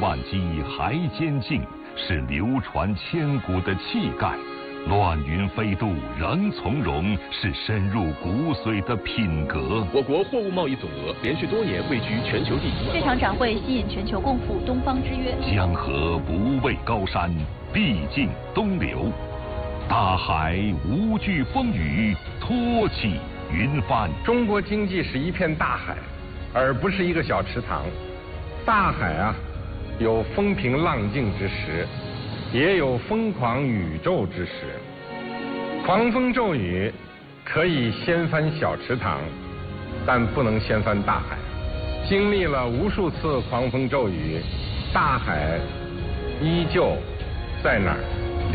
万机，还坚劲，是流传千古的气概；乱云飞渡，仍从容，是深入骨髓的品格。 我国货物贸易总额连续多年位居全球第一。 这场展会吸引全球共赴东方之约。 江河不畏高山，必尽东流；大海无惧风雨，托起云帆。 中国经济是一片大海，而不是一个小池塘。大海啊，有风平浪静之时，也有疯狂宇宙之时。狂风骤雨可以掀翻小池塘，但不能掀翻大海。经历了无数次狂风骤雨，大海依旧在那儿。